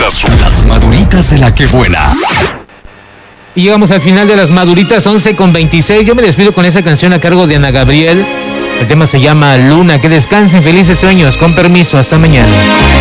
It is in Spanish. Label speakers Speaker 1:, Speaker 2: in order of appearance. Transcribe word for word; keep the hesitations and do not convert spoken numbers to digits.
Speaker 1: maduritas. Las maduritas de la que buena.
Speaker 2: Y llegamos al final de las maduritas, once con veintiséis. Yo me despido con esa canción a cargo de Ana Gabriel. El tema se llama Luna. Que descansen, felices sueños. Con permiso, hasta mañana.